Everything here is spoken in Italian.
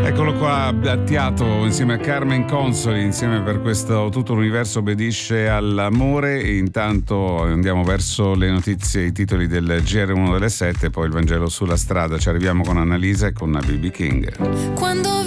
Eccolo qua, Battiato insieme a Carmen Consoli, insieme per questo Tutto l'universo obbedisce all'amore. E intanto andiamo verso le notizie, i titoli del GR1 delle 7, poi il Vangelo sulla strada. Ci arriviamo con Annalisa e con BB King. Quando